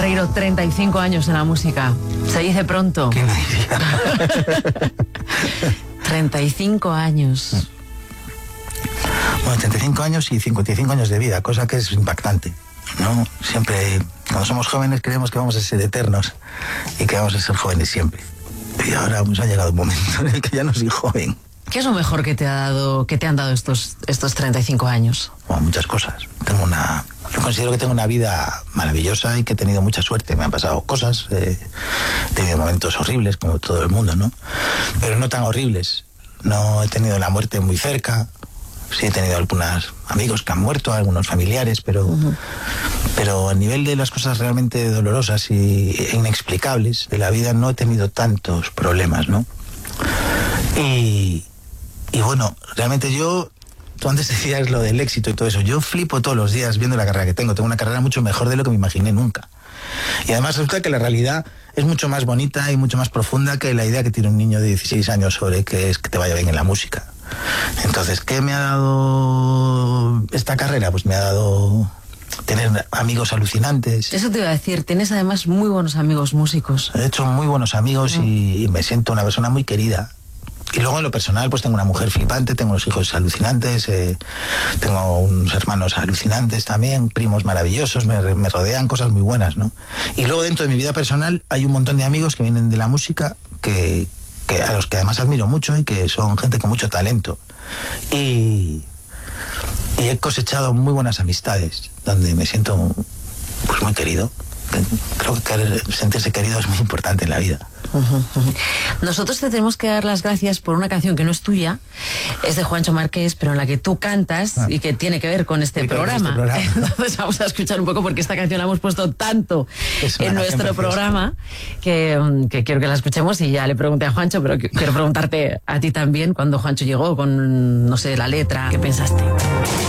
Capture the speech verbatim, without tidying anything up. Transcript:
Jairo, treinta y cinco años en la música. Se dice pronto. ¿Quién lo diría? treinta y cinco años. Bueno, treinta y cinco años y cincuenta y cinco años de vida, cosa que es impactante, ¿no? Siempre, cuando somos jóvenes, creemos que vamos a ser eternos y que vamos a ser jóvenes siempre. Y ahora pues, ha llegado un momento en el que ya no soy joven. ¿Qué es lo mejor que te ha dado, que te han dado estos, estos treinta y cinco años? Bueno, muchas cosas. Tengo una, yo considero que tengo una vida maravillosa y que he tenido mucha suerte. Me han pasado cosas, eh, he tenido momentos horribles, como todo el mundo, ¿no? Pero no tan horribles. No he tenido la muerte muy cerca. Sí he tenido algunos amigos que han muerto, algunos familiares, pero, uh-huh. pero a nivel de las cosas realmente dolorosas y, e inexplicables de la vida no he tenido tantos problemas, ¿no? Y, y bueno, realmente yo, tú antes decías lo del éxito y todo eso, yo flipo todos los días viendo la carrera que tengo, tengo una carrera mucho mejor de lo que me imaginé nunca. Y además resulta que la realidad es mucho más bonita y mucho más profunda que la idea que tiene un niño de dieciséis años sobre que es que te vaya bien en la música. Entonces, ¿qué me ha dado esta carrera? Pues me ha dado tener amigos alucinantes. Eso te iba a decir, tienes además muy buenos amigos músicos. He hecho muy buenos amigos mm. y, y me siento una persona muy querida. Y luego en lo personal, pues tengo una mujer flipante, tengo unos hijos alucinantes, eh, tengo unos hermanos alucinantes también, primos maravillosos, me, me rodean cosas muy buenas, ¿no? Y luego dentro de mi vida personal hay un montón de amigos que vienen de la música que... Que a los que además admiro mucho y que son gente con mucho talento. Y, y he cosechado muy buenas amistades, donde me siento pues muy querido. Creo que sentirse querido es muy importante en la vida. Nosotros te tenemos que dar las gracias por una canción que no es tuya, es de Juancho Márquez, pero en la que tú cantas ah. y que tiene que ver con este, programa. este programa. Entonces vamos a escuchar un poco porque esta canción la hemos puesto tanto en nuestro programa que, que quiero que la escuchemos y ya le pregunté a Juancho, pero quiero preguntarte a ti también cuando Juancho llegó con, no sé, la letra, ¿qué pensaste?